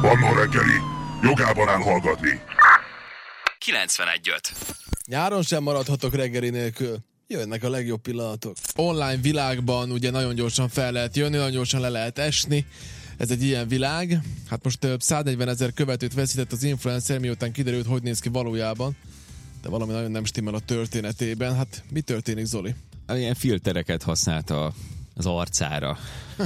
Manna reggeli, jogában áll hallgatni. 91.5. Nyáron sem maradhatok reggeli nélkül. Jönnek a legjobb pillanatok. Online világban ugye nagyon gyorsan fel lehet jönni, nagyon gyorsan le lehet esni. Ez egy ilyen világ. Hát most több 140 000 követőt veszített az influencer, miután kiderült, hogy néz ki valójában. De valami nagyon nem stimmel a történetében. Hát mi történik, Zoli? Ilyen filtereket használta az arcára.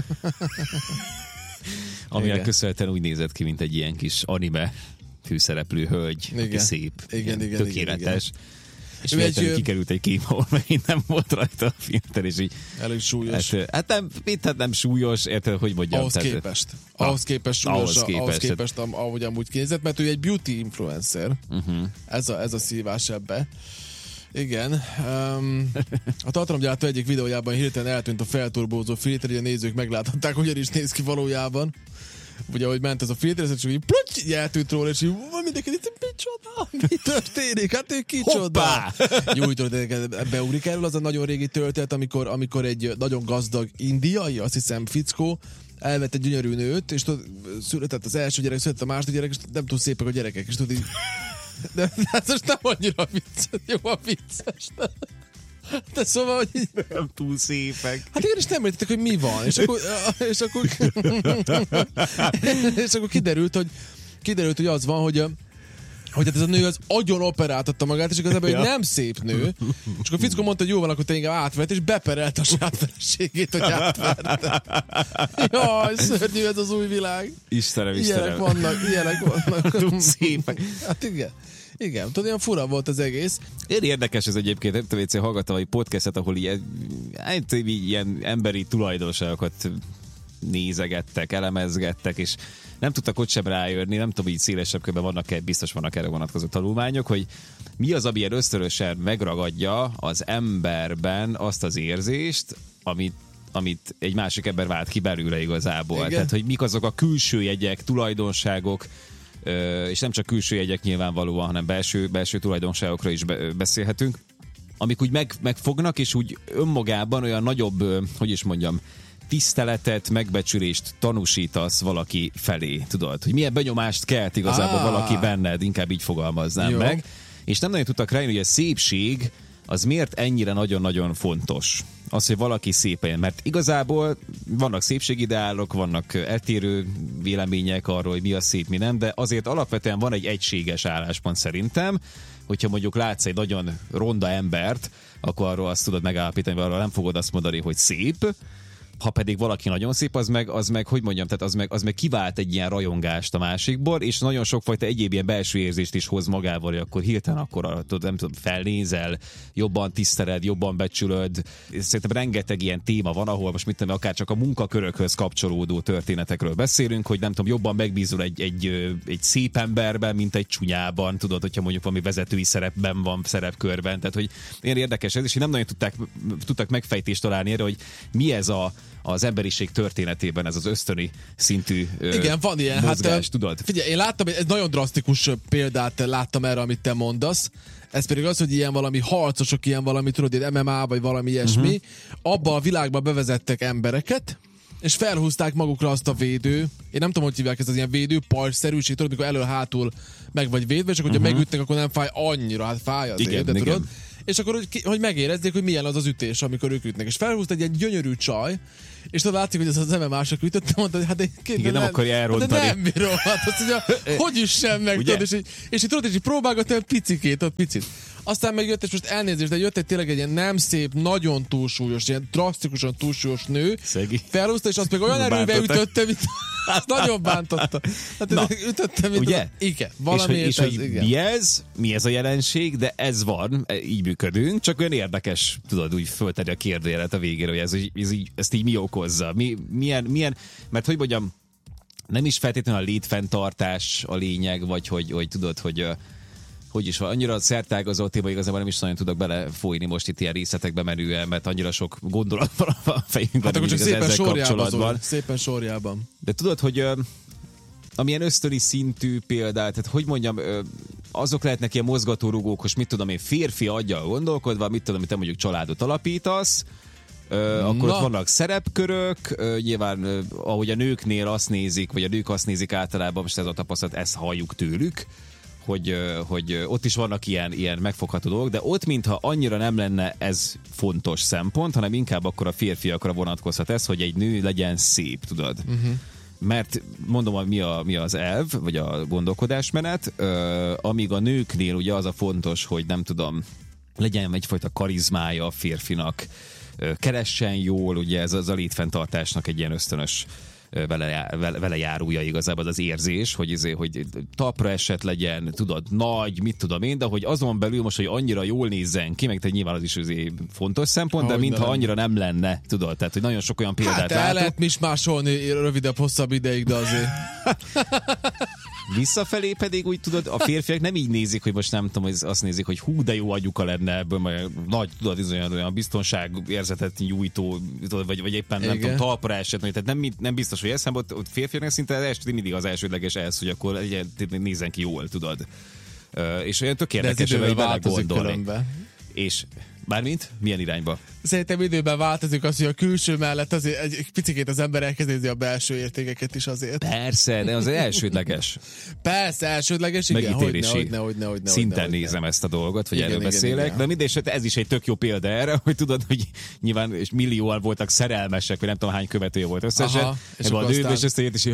Aminek köszönhetően úgy nézett ki, mint egy ilyen kis anime főszereplő hölgy, aki szép, igen, tökéletes. Igen. És véletlenül kikerült egy kép, ahol megint nem volt rajta a filter, és így... Elég súlyos. Hát nem súlyos, érted, hogy mondjam. Ahhoz képest súlyos, ahhoz képest ahogy amúgy kézett, mert ő egy beauty influencer. Ez a szívás ebbe. Igen. A tartalomgyártó egyik videójában hirtelen eltűnt a felturbózó filter, így a nézők megláthatták, hogyan is néz ki valójában. Ugye, ahogy ment ez a filter, ez csak így pluty, így eltűnt róla, és így mindenki így, micsoda? Mi történik? Hát ő kicsoda? Jó, beugrik erről az a nagyon régi történet, amikor egy nagyon gazdag indiai, azt hiszem fickó, elvett egy gyönyörű nőt, és született az első gyerek, született a második gyerek, és nem túl szépek a gyerekek, és tudod így... De ez most nem annyira vicces, jó a vicces. De szóval, hogy így... Nem túl szépek. Hát igen, és nem értettek, hogy mi van. És akkor kiderült, hogy az van, hogy hát ez a nő az agyon operáltatta magát, és igazából hogy nem szép nő. És akkor a fickó mondta, hogy jó van, akkor te inkább átvert, és beperelte a saját feleségét, hogy átverte. Jaj, szörnyű ez az új világ. Istenem. Ilyenek vannak. Túl szépek. Hát igen. Igen, tudod, olyan fura volt az egész. Érdekes ez egyébként, nem tudom, egyszer hallgattam egy podcastet, ahol ilyen emberi tulajdonságokat nézegettek, elemezgettek, és nem tudtak ott sem rájönni, nem tudom, így szélesebb körben biztos vannak erre vonatkozó tanulmányok, hogy mi az, ami ilyen ösztönösen megragadja az emberben azt az érzést, amit egy másik ember vált ki belőle igazából. Igen. Tehát, hogy mik azok a külső jegyek, tulajdonságok, és nem csak külső jegyek nyilvánvalóan, hanem belső tulajdonságokra is beszélhetünk, amik úgy megfognak, és úgy önmagában olyan nagyobb, hogy is mondjam, tiszteletet, megbecsülést tanúsítasz valaki felé, tudod? Hogy milyen benyomást kelt igazából valaki benned, inkább így fogalmaznám meg. És nem nagyon tudtak rájönni, hogy a szépség az miért ennyire nagyon-nagyon fontos. Az, hogy valaki szépen, mert igazából vannak szépségideálok, vannak eltérő vélemények arról, hogy mi a szép, mi nem, de azért alapvetően van egy egységes álláspont szerintem, hogyha mondjuk látsz egy nagyon ronda embert, akkor arról azt tudod megállapítani, hogy arról nem fogod azt mondani, hogy szép. Ha pedig valaki nagyon szép, az meg hogy mondjam, tehát az meg kivált egy ilyen rajongást a másikból, és nagyon sokfajta egyéb ilyen belső érzést is hoz magával, hogy akkor hirtelen nem tudom, felnézel, jobban tiszteled, jobban becsülöd. Szerintem rengeteg ilyen téma van, ahol most mit tudom, akár csak a munkakörökhöz kapcsolódó történetekről beszélünk, hogy nem tudom, jobban megbízol egy szép emberben, mint egy csúnyában, tudod, hogyha mondjuk valami vezetői szerepben van, szerepkörben. Tehát, hogy ilyen érdekes ez, és nem nagyon tudtak megfejtést találni erre, hogy mi ez az emberiség történetében ez az ösztöni szintű igen, van ilyen. mozgás, tudod? Figyelj, én láttam egy nagyon drasztikus példát láttam erre, amit te mondasz. Ez pedig az, hogy ilyen valami harcosok, ilyen valami, tudod, ilyen MMA, vagy valami ilyesmi, abba a világba bevezettek embereket, és felhúzták magukra azt a védő, én nem tudom, hogy hívják ez az ilyen védő, pajzszerűség, tudod, mikor elől-hátul meg vagy védve, és akkor, hogyha megütnek, akkor nem fáj annyira, hát fáj azért, igen, de igen. tudod. És akkor, hogy megérezzék, hogy milyen az az ütés, amikor ők ütnek. És felhúzta egy ilyen gyönyörű csaj, és tudod, látszik, hogy ez az MMA-sok ütött, mondta, hogy hát igen, nem akarja elrontani. Hát nem bírom, hát azt mondja, hogy üssen meg, tudod, és így tudod, és így próbálgatni a picikét, ott picit. Aztán megjött, és most elnézést, de jött egy tényleg egy ilyen nem szép, nagyon túlsúlyos, ilyen drasztikusan túlsúlyos nő. Szegi. Felhúzta, és azt meg olyan erővel ütötte, mint azt nagyon bántotta. Hát ütötte, mint ugye? Az, igen, valami és hogy igen. Mi ez a jelenség, de ez van, így működünk, csak olyan érdekes, tudod, úgy föltenni a kérdőjelet a végére, hogy ezt így mi okozza. Milyen, mert hogy mondjam, nem is feltétlenül a létfenntartás a lényeg, vagy hogy tudod, hogy is van, annyira szertágazó téma, igazából nem is nagyon tudok belefolyni most itt ilyen részletekbe menően, mert annyira sok gondolat van a fejünkben. Hát akkor csak szépen sorjában. De tudod, hogy amilyen ösztöni szintű példát, tehát hogy mondjam, azok lehetnek ilyen mozgatórugók, hogy mit tudom én, férfi aggyal gondolkodva, mit tudom, hogy te mondjuk családot alapítasz, Akkor ott vannak szerepkörök, nyilván ahogy a nőknél azt nézik, vagy a nők azt nézik általában, most ez a tapasztalat, ezt halljuk tőlük, hogy ott is vannak ilyen megfogható dolgok, de ott mintha annyira nem lenne ez fontos szempont, hanem inkább akkor a férfiakra vonatkozhat ez, hogy egy nő legyen szép, tudod? Mert mondom, mi az elv, vagy a gondolkodásmenet, amíg a nőknél ugye az a fontos, hogy nem tudom, legyen egyfajta karizmája a férfinak, keressen jól, ugye ez az a létfenntartásnak egy ilyen ösztönös vele járulja igazából az érzés, hogy talpra esett legyen, tudod, nagy, mit tudom én, de hogy azon belül most, hogy annyira jól nézzen ki, meg te nyilván az is fontos szempont, de mintha annyira nem lenne, tudod, tehát hogy nagyon sok olyan példát látok. El lehet mismásolni rövidebb, hosszabb ideig, de azért... Visszafelé pedig úgy tudod, a férfiak nem így nézik, hogy most nem tudom, hogy azt nézik, hogy hú, de jó agyuka lenne ebből, majd nagy, tudod, olyan biztonságérzetet nyújtó, tudod, vagy éppen nem tudom, talpra esett, tehát nem biztos, hogy eszembe, ott férfiaknak szinte mindig az elsődleges ez, hogy akkor nézzen ki jól, tudod. És olyan tök érdekes, hogy belegondolni. És bármint? Milyen irányba? Szerintem időben változik az, hogy a külső mellett azért egy picikét az ember elkezdi a belső értékeket is azért. Persze, de az elsődleges. Persze, elsődleges, igen. Megítélési szinten nézem ezt a dolgot, vagy erről beszélek. De mindegy, ez is egy tök jó példa erre, hogy tudod, hogy nyilván és millióan voltak szerelmesek, vagy nem tudom hány követője volt összesen. És a nőbe, és ezt és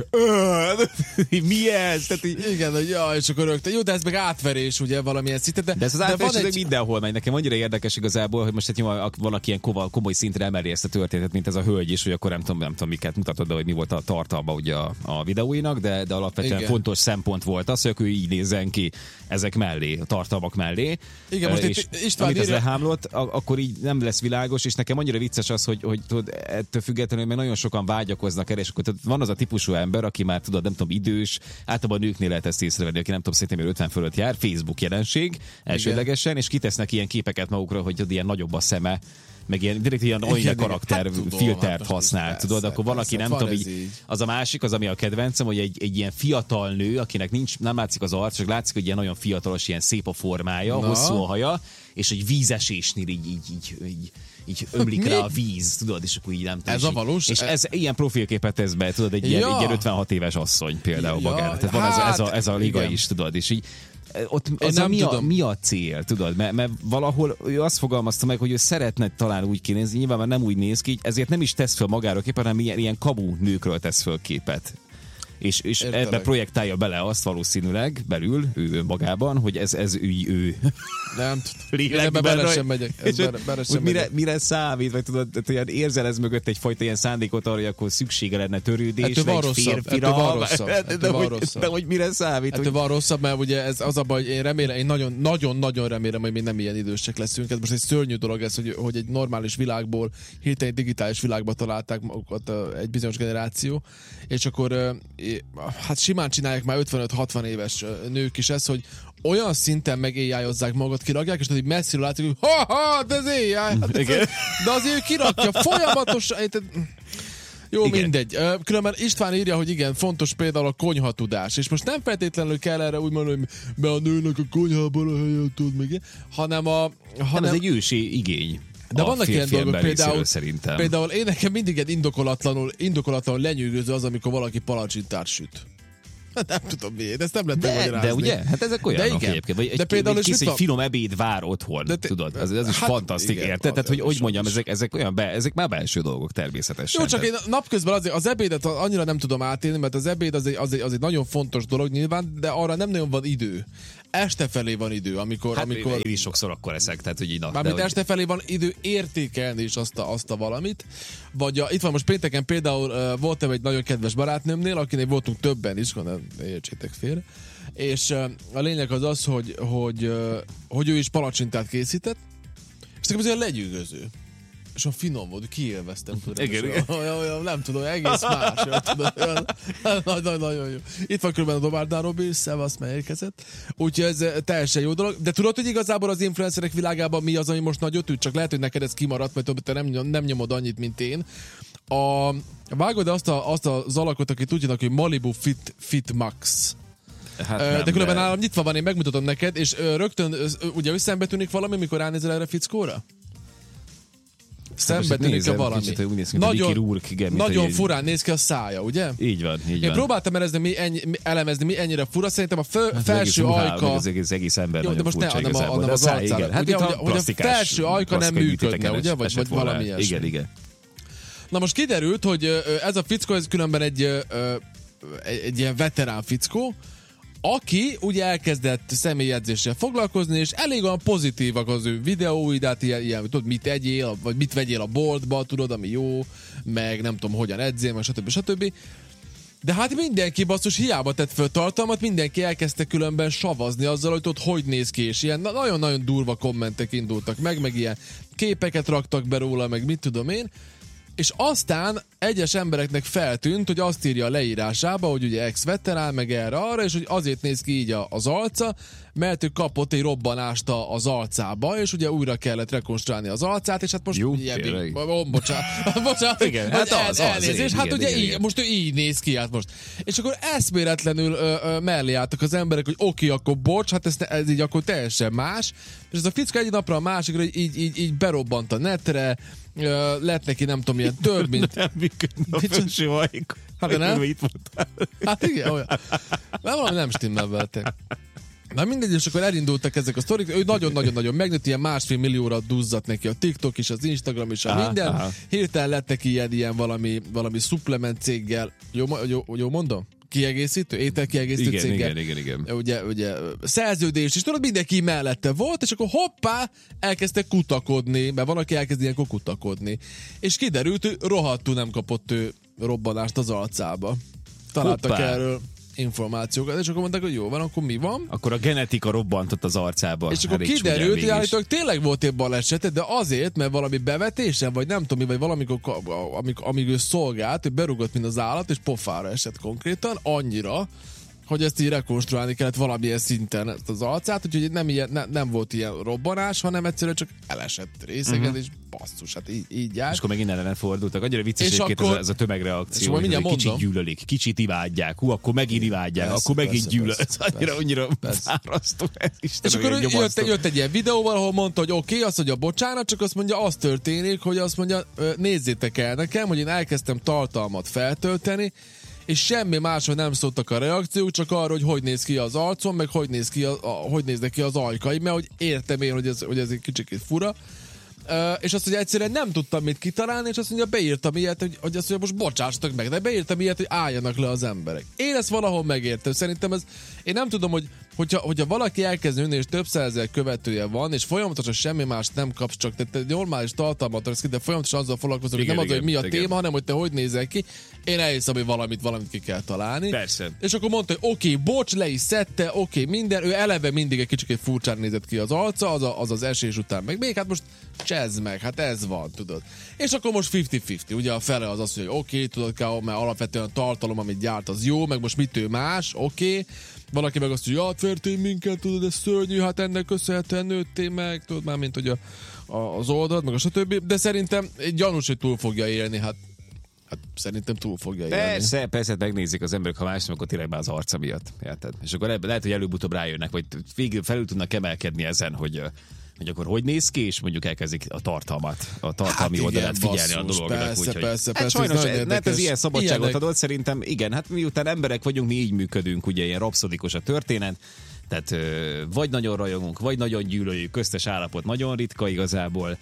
mi ez? Igen, hogy jaj, és akkor rögtön. Jó, de ez meg átverés, ugye, valamilyen szinten. De ez az átverés mindenhol megy. Nekem annyira érdekes igazából, hogy most vannak ilyen komoly szintre emeli ezt a történetet, mint ez a hölgy is, hogy akkor nem tudom miket mutatod, de hogy mi volt a tartalma ugye a videóinak, de alapvetően fontos szempont volt az, hogy akkor így nézzen ki ezek mellé, a tartalmak mellé. Igen, most és István amit ez lehámlott, akkor így nem lesz világos, és nekem annyira vicces az, hogy tudod, ettől függetlenül még nagyon sokan vágyakoznak erre, és akkor van az a típusú ember, aki már tudod, nem tudom, idős, általában a nőknél lehet ezt észrevenni, aki nem tudom, szerintem 50 fölött jár, Facebook jelenség elsődlegesen, és kitesznek ilyen képeket magukra, hogy ilyen nagyobb a szeme, meg ilyen olyan karakter filtert használ, persze, tudod, akkor van, aki nem tudom, így, az a másik, az ami a kedvencem, hogy egy ilyen fiatal nő, akinek nem látszik az arc, csak látszik, hogy ilyen nagyon fiatalos, ilyen szép a formája, hosszú a haja, és egy vízesésnél így ömlik rá a víz, tudod, és akkor így nem tudom. Ez a valós? És ez ilyen profilképet tesz be, tudod, egy ilyen 56 éves asszony például magára. Tehát van ez a liga is, tudod, és így ott az mi a cél, tudod? Mert valahol ő azt fogalmazta meg, hogy ő szeretne talán úgy kinézni, nyilván már nem úgy néz ki, ezért nem is tesz föl magáról képet, hanem ilyen kamu nőkről tesz föl képet. És ebbe projektálja bele azt valószínűleg belül, ő magában, hogy ez ő. Nem tudom. Ebbe bele sem megyek. Mire számít, vagy tudod, ilyen érzel ez mögött egyfajta ilyen szándékot arra, hogy akkor szüksége lenne törődésre, egy férfira. De hogy mire számít? Ettől van rosszabb, mert ugye ez az a baj, hogy én remélem, én nagyon-nagyon remélem, hogy mi nem ilyen idősek leszünk. Ez most egy szörnyű dolog ez, hogy egy normális világból hirtelen egy digitális világba találták magukat egy bizonyos generáció, és akkor hát simán csinálják már 55-60 éves nők is ezt, hogy olyan szinten meg-AI-ozzák magukat, kiragják, és így messziről látjuk, hogy de ez AI, hát de azért ő kirakja folyamatosan. Jó, igen. Mindegy. Különben István írja, hogy igen, fontos például a konyhatudás, és most nem feltétlenül kell erre úgy mondani, hogy be a nőnek a konyhában a helyen tud meg, hanem ez egy ősi igény. De vannak ilyen dolgok, például én nekem mindig egy indokolatlanul lenyűgöző az, amikor valaki palacsintát süt. Hát nem tudom miért, ezt nem lehet megmagyarázni. De ugye? Hát ezek olyanok egyébként. Vagy egy finom ebéd vár otthon, tudod? Ez is fantasztik, érted? Tehát, hogy mondjam, ezek már belső dolgok természetesen. Jó, csak én napközben az ebédet annyira nem tudom átélni, mert az ebéd az egy nagyon fontos dolog nyilván, de arra nem nagyon van idő. Este felé van idő, amikor... Én is sokszor akkor eszek, tehát hogy így... Mármint este felé van idő értékelni is azt a valamit. Vagy itt van most pénteken például voltam egy nagyon kedves barátnőmnél, akinél voltunk többen is, ne értsétek félre. És a lényeg az, hogy ő is palacsintát készített, és nekem ez olyan legyűgöző. És a finom volt, kiélveztem. Olyan, nem tudom, egész más. Nagyon jó. Itt van körülbelül a Domárdán Robi, szevasz, mert érkezett. Úgyhogy ez teljesen jó dolog. De tudod, hogy igazából az influencerek világában mi az, ami most nagyot üt? Csak lehet, hogy neked ez kimaradt, mert te nem nyomod annyit, mint én. Vágod azt az alakot, akit úgy hívnak, hogy Malibu Fit Max. Hát de különben nálam nyitva van, én megmutatom neked, és rögtön ugye összembe tűnik valami, mikor ránézel erre a fickóra? szenvedni kell valami. Nagyon furán néz ki a szája, ugye? Így van. Én próbáltam elemezni, mi ennyire fura. Szerintem a felső ajka... Az egész ember jó, de most ne, hanem az arcára. Hát ugye, hogy a felső ajka nem működne, ugye? Vagy valami ilyesmi. Igen. Na most kiderült, hogy ez a fickó, ez különben egy ilyen veterán fickó, aki ugye elkezdett személyedzéssel foglalkozni, és elég olyan pozitívak az ő videói, de hát ilyen tudod, mit egyél, vagy mit vegyél a boltba, tudod, ami jó, meg nem tudom, hogyan edzél, meg stb. De hát mindenki basszus hiába tett föl tartalmat, mindenki elkezdte különben savazni azzal, hogy tudod, hogy néz ki, és ilyen nagyon-nagyon durva kommentek indultak meg ilyen képeket raktak be róla, meg mit tudom én, és aztán egyes embereknek feltűnt, hogy azt írja a leírásába, hogy ugye ex-veterán, meg erre-arra, és hogy azért néz ki így az arca, mert ő kapott egy robbanást az arcába, és ugye újra kellett rekonstruálni az arcát, és hát most bocsánat, igen, hát elnézés, hát igen, ugye igen. Így, most ő így néz ki, hát most. És akkor eszméletlenül mellé álltak az emberek, hogy oké, akkor bocs, hát ez így akkor teljesen más, és ez a fickó egy napra a másikra így berobbant a netre, lett neki nem tudom, ilyen több, mint... Nem működne a felső ajka. Hát nem? Hát igen, olyan. Mert valami nem stimmel vele. Na mindegy, és akkor elindultak ezek a sztorik, ő nagyon-nagyon-nagyon megnőtt, ilyen 1,5 millióra duzzadt neki a TikTok és az Instagram és a minden. Hirtelen lett neki ilyen valami supplement céggel, jó mondom? Kiegészítő, ételkiegészítő céggel. Igen. Ugye szerződés, és tudod, mindenki mellette volt, és akkor hoppá, elkezdtek kutakodni, mert van, aki elkezd ilyenkor kutakodni. És kiderült, hogy rohadtul nem kapott ő robbanást az arcába. Találtak erről információkat, és akkor mondták, hogy jó van, akkor mi van? Akkor a genetika robbantott az arcába. És akkor kiderült, hogy állítólag tényleg volt egy balesete, de azért, mert valami bevetésen, vagy nem tudom mi, vagy valamikor, amíg ő szolgált, hogy berugott, mint az állat, és pofára esett konkrétan, annyira, hogy ezt így rekonstruálni kellett valamilyen szinten ezt az arcát, úgyhogy nem volt ilyen robbanás, hanem egyszerűen csak elesett részegen, és basszus, hát így járt. És akkor megint ellen fordultak. Annyira vicces egyébként akkor... ez a tömegreakció, hogy kicsit gyűlölik, kicsit imádják, akkor megint imádják, akkor megint gyűlöl. Annyira fárasztó. És akkor jött egy ilyen videóval, ahol mondta, hogy oké, azt mondja bocsánat, csak azt mondja, az történik, hogy azt mondja, nézzétek el nekem, hogy én elkezdtem tartalmat feltölteni, és semmi másról nem szóltak a reakciók, csak arra, hogy néz ki az arcom, meg hogy néznek ki az ajkai, mert hogy értem én, hogy ez egy kicsit fura. És azt, hogy egyszerűen nem tudtam mit kitalálni, és azt mondja, beírtam ilyet, hogy azt mondja, most bocsássatok meg, de beírtam ilyet, hogy álljanak le az emberek. Én ezt valahol megértem. Szerintem én nem tudom, hogyha valaki elkezd nőni, és több százezer követője van, és folyamatosan semmi mást nem kapsz, csak te normális tartalmat raksz ki, de folyamatosan azzal foglalkozol, hogy nem az, hogy mi a téma, hanem hogy te hogy nézel ki. Én elhiszem, hogy valamit ki kell találni. Persze. És akkor mondta, hogy oké, bocs, le is szedte, oké, minden. Ő eleve mindig egy kicsit furcsán nézett ki az arca, az esés után meg még, hát most csezd meg, hát ez van, tudod. És akkor most 50-50, ugye a fele az, hogy oké, tudod, mert alapvetően a tartalom, amit gyárt, az jó, meg most mit ő más, oké. Valaki meg azt mondja, vertél minket, tudod, ez szörnyű, hát ennek köszönhetően nőttél meg, tudod már, mint hogy az oldalt, meg a stb. De szerintem gyanús, hogy túl fogja élni, hát szerintem túl fogja élni. Persze, megnézik az emberek, ha más nem, akkor tényleg már az arca miatt. Érted? És akkor lehet, hogy előbb-utóbb rájönnek, vagy végül felül tudnak emelkedni ezen, hogy akkor hogy néz ki, és mondjuk elkezdik a tartalmi oldalát figyelni a dolognak. Persze. Hát sajnos, ez ilyen szabadságot adott, szerintem igen, hát miután emberek vagyunk, mi így működünk, ugye ilyen rapszodikus a történet, tehát vagy nagyon rajongunk, vagy nagyon gyűlöljük, köztes állapot nagyon ritka igazából,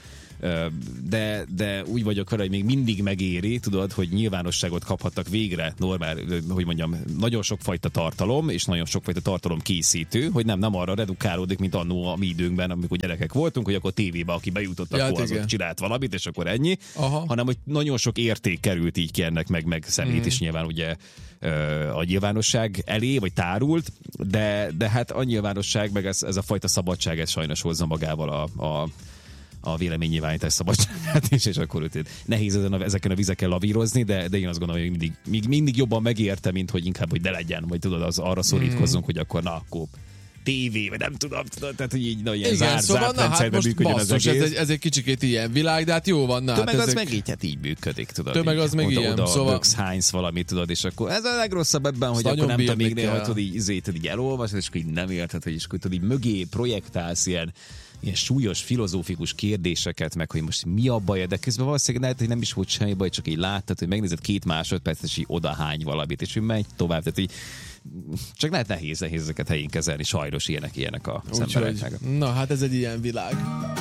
de úgy vagyok vele, hogy még mindig megéri, tudod, hogy nyilvánosságot kaphattak végre normál, hogy mondjam, nagyon sokfajta tartalom, és nagyon sokfajta tartalom készítő, hogy nem arra redukálódik, mint annó a mi időnkben, amikor gyerekek voltunk, hogy akkor tévébe, aki bejutott, akkor az csinált valamit, és akkor ennyi, hanem hogy nagyon sok érték került így ki ennek, meg szemét is nyilván ugye a nyilvánosság elé, vagy tárult, de hát a nyilvánosság, meg ez a fajta szabadság, ez sajnos hozza magával a véleménynyilvánítás szabadságát is, és akkor nehéz ezeken a vizeken lavírozni, de én azt gondolom, hogy mindig jobban megérte, mint hogy inkább, hogy ne legyen, vagy tudod, az arra szorítkozzunk, hogy akkor akkor tévé, vagy nem tudom, tehát hogy így ilyen zárt rendszerben működjön az egész. Ez egy kicsikét ilyen világ, de hát jó van. Tömeg az meg így, hát így működik, tudod. Tömeg az meg ilyen. Oda Heinz valamit, tudod, és akkor ez a legrosszabb ebben, hogy akkor nem tudom még néha, hogy így elolvasod, és akkor így nem érted, hogy így mögé projektálsz ilyen ilyen súlyos, filozófikus kérdéseket, meg hogy most mi a baj, de közben valószínűleg lehet, hogy nem is volt semmi baj, csak így láttad, hogy megnézed 2 másodpercet, és így odahány valamit, és hogy megy tovább. Tehát így, csak lehet nehéz ezeket helyén kezelni, sajnos ilyenek az embereknek. Na, hát ez egy ilyen világ.